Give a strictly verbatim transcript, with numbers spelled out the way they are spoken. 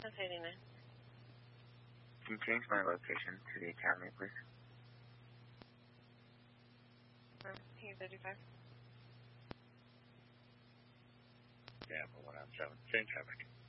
South eighty-nine. Can you change my location to the Academy, please? Um, P thirty-five. Yeah, but one I'm seven. Change traffic.